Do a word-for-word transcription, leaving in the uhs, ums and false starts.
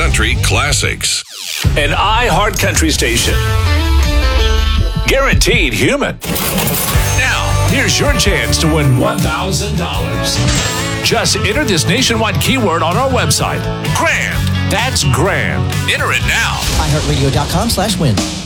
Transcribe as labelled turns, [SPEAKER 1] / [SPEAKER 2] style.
[SPEAKER 1] Country classics.
[SPEAKER 2] An iHeart Country station. Guaranteed human. Now, here's your chance to win one thousand dollars. Just enter this nationwide keyword on our website. Grand. That's grand. Enter it now.
[SPEAKER 3] iHeartRadio.com slash win.